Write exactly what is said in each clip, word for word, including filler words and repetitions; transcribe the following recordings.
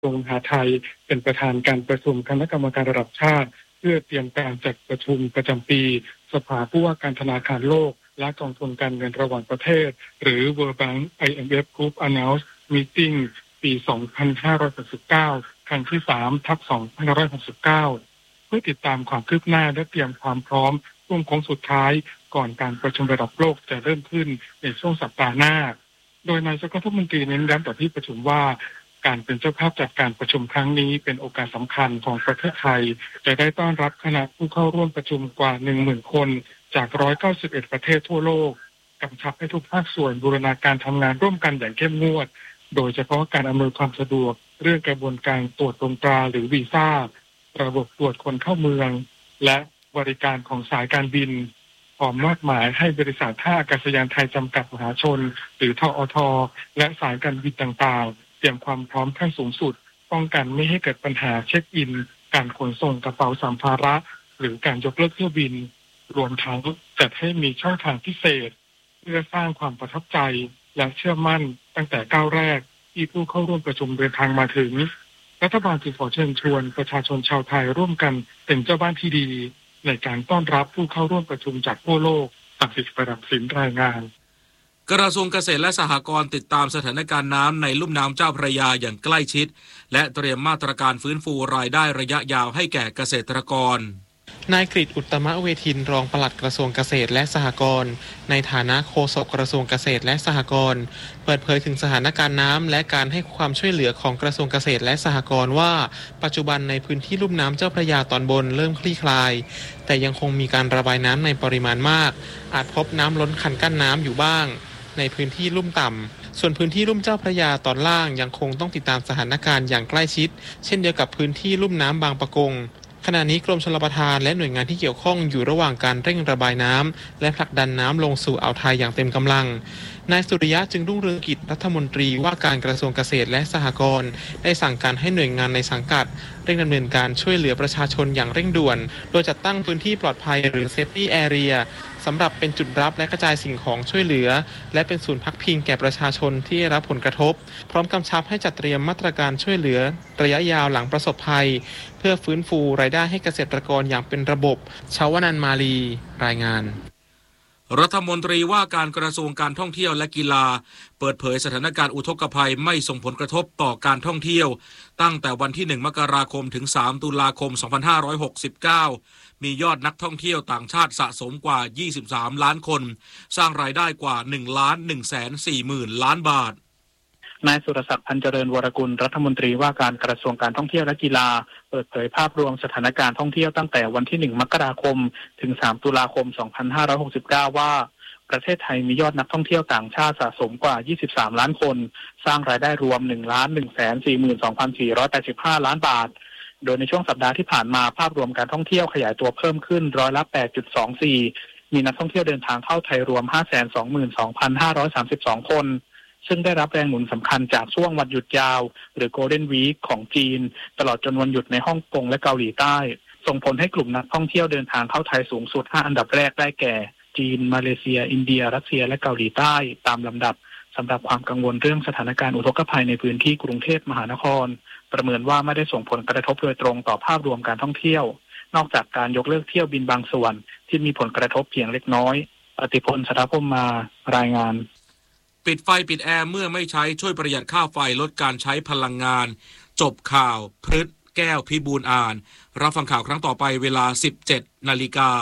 ทรวงมหาดไทยเป็นประธานการประชุมคณะกรรมการระดับชาติเพื่อเตรียมการจัดประชุมประจำปีสภาผู้ว่าการธนาคารโลกและกองทุนการเงินระหว่างประเทศหรือ World Bank ไอ เอ็ม เอฟ Group Announce Meeting ปี สองพันห้าร้อยหกสิบเก้า ครั้งที่ สาม ทับ สองพันห้าร้อยหกสิบเก้า เพื่อติดตามความคืบหน้าและเตรียมความพร้อมช่วงโค้งสุดท้ายก่อนการประชุมระดับโลกจะเริ่มขึ้นในช่วงสัปดาห์หน้าโดยนายกรัฐมนตรีเน้นย้ำต่อที่ประชุมว่าการเป็นเจ้าภาพจัดการประชุมครั้งนี้เป็นโอกาสสำคัญของประเทศไทยจะได้ต้อนรับคณะผู้เข้าร่วมประชุมกว่า หนึ่งหมื่น คนจากหนึ่งร้อยเก้าสิบเอ็ดประเทศทั่วโลกกำชับให้ทุกภาคส่วนบูรณาการทำงานร่วมกันอย่างเข้มงวดโดยเฉพาะการอำนวยความสะดวกเรื่องกระบวนการตรวจตรงตราหรือวีซ่าระบบตรวจคนเข้าเมืองและบริการของสายการบินพร้อมมอบหมายให้บริษัทท่าอากาศยานไทยจำกัดมหาชนหรือทอทและสายการบินต่างๆเตรียมความพร้อมขั้นสูงสุดป้องกันไม่ให้เกิดปัญหาเช็คอินการขนส่งกระเป๋าสัมภาระหรือการยกเลิกเที่ยวบินรวมทั้งจัดให้มีช่องทางพิเศษเพื่อสร้างความประทับใจและเชื่อมั่นตั้งแต่ก้าวแรกที่ผู้เข้าร่วมประชุมเดินทางมาถึงรัฐบาลจึงขอเชิญชวนประชาชนชาวไทยร่วมกันเป็นเจ้าบ้านที่ดีในการต้อนรับผู้เข้าร่วมประชุมจากทั่วโลกศักดิ์สิทธิ์ประดับสินรายงานกระทรวงเกษตรและสหกรณ์ติดตามสถานการณ์น้ำในลุ่มน้ำเจ้าพระยาอย่างใกล้ชิดและเตรียมมาตรการฟื้นฟูรายได้ระยะยาวให้แก่เกษตรกรนายกฤษอุตตมเวทินรองปลัดกระทรวงเกษตรและสหกรณ์ในฐานะโฆษกกระทรวงเกษตรและสหกรณ์เปิดเผยถึงสถานการณ์น้ำและการให้ความช่วยเหลือของกระทรวงเกษตรและสหกรณ์ว่าปัจจุบันในพื้นที่ลุ่มน้ำเจ้าพระยาตอนบนเริ่มคลี่คลายแต่ยังคงมีการระบายน้ำในปริมาณมากอาจพบน้ำล้นคันกั้นน้ำอยู่บ้างในพื้นที่ลุ่มต่ำส่วนพื้นที่ลุ่มเจ้าพระยาตอนล่างยังคงต้องติดตามสถานการณ์อย่างใกล้ชิดเช่นเดียวกับพื้นที่ลุ่มน้ำบางปะกงขณะนี้กรมชลประทานและหน่วยงานที่เกี่ยวข้องอยู่ระหว่างการเร่งระบายน้ำและผลักดันน้ำลงสู่อ่าวไทยอย่างเต็มกำลังนายสุริยะจึงรุ่งเรืองกิจรัฐมนตรีว่าการกระทรวงเกษตรและสหกรณ์ได้สั่งการให้หน่วยงานในสังกัดเร่งดำเนินการช่วยเหลือประชาชนอย่างเร่งด่วนโดยจัดตั้งพื้นที่ปลอดภัยหรือ Safety Area สำหรับเป็นจุดรับและกระจายสิ่งของช่วยเหลือและเป็นศูนย์พักพิงแก่ประชาชนที่ได้รับผลกระทบพร้อมกำชับให้จัดเตรียมมาตรการช่วยเหลือระยะยาวหลังประสบภัยเพื่อฟื้นฟูรายได้ให้เกษตรกรอย่างเป็นระบบชาวนันท์มาลีรายงานรัฐมนตรีว่าการกระทรวงการท่องเที่ยวและกีฬาเปิดเผยสถานการณ์อุทกภัยไม่ส่งผลกระทบต่อการท่องเที่ยวตั้งแต่วันที่หนึ่งมกราคมถึงสามตุลาคมสองพันห้าร้อยหกสิบเก้ามียอดนักท่องเที่ยวต่างชาติสะสมกว่ายี่สิบสามล้านคนสร้างรายได้กว่าหนึ่งล้านหนึ่งแสนสี่หมื่นล้านบาทนายสุรศักดิ์พันเจริญวรกุลรัฐมนตรีว่าการกระทรวงการท่องเที่ยวและกีฬาเปิดเผยภาพรวมสถานการณ์ท่องเที่ยวตั้งแต่วันที่หนึ่งมกราคมถึงสามตุลาคมสองพันห้าร้อยหกสิบเก้าว่าประเทศไทยมียอดนักท่องเที่ยวต่างชาติสะสมกว่ายี่สิบสามล้านคนสร้างรายได้รวม หนึ่งล้านหนึ่งแสนสี่หมื่นสองพันสี่ร้อยแปดสิบห้าล้านบาทโดยในช่วงสัปดาห์ที่ผ่านมาภาพรวมการท่องเที่ยวขยายตัวเพิ่มขึ้นร้อยละ แปดจุดสองสี่ มีนักท่องเที่ยวเดินทางเข้าไทยรวม ห้าแสนสองหมื่นสองพันห้าร้อยสามสิบสองคนซึ่งได้รับแรงหนุนสำคัญจากช่วงวันหยุดยาวหรือ Golden Week ของจีนตลอดจนวันหยุดในฮ่องกงและเกาหลีใต้ส่งผลให้กลุ่มนักท่องเที่ยวเดินทางเข้าไทยสูงสุดห้าอันดับแรกได้แก่จีนมาเลเซียอินเดียรัสเซียและเกาหลีใต้ตามลำดับสำหรับความกังวลเรื่องสถานการณ์อุทกภัยในพื้นที่กรุงเทพมหานครประเมินว่าไม่ได้ส่งผลกระทบโดยตรงต่อภาพรวมการท่องเที่ยวนอกจากการยกเลิกเที่ยวบินบางส่วนที่มีผลกระทบเพียงเล็กน้อยอติพล สถาพมมารายงานปิดไฟปิดแอร์เมื่อไม่ใช้ช่วยประหยัดค่าไฟลดการใช้พลังงานจบข่าวพฤษแก้วพิบูลอ่านรับฟังข่าวครั้งต่อไปเวลา สิบเจ็ดนาฬิกา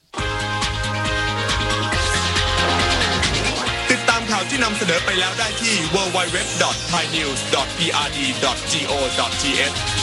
ติดตามข่าวที่นำเสนอไปแล้วได้ที่ ดับเบิลยู ดับเบิลยู ดับเบิลยู ดอท ไทยนิวส์ ดอท พี อาร์ ดี ดอท จี โอ ดอท ที เอช